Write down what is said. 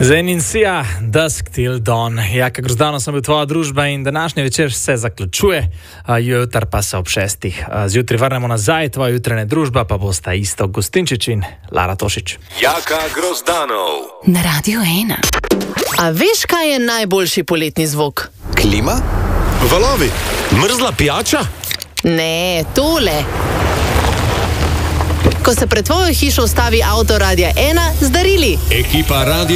Zenincija, Dusk Till Dawn. Jaka Grozdano sem bil tvoja družba in današnji večer se zaključuje, jutri pa se ob 6. Zjutraj vrnemo nazaj, tvoja jutranja družba pa bosta Iztok Gustinčič in Lara Tošič. Jaka Grozdanov na Radio 1. A veš, kaj je najboljši poletni zvok? Klima? Valovi? Mrzla pijača? Ne, tole. Ko se pred tvojo hišo ustavi avto Radia 1 z darili. Ekipa Radio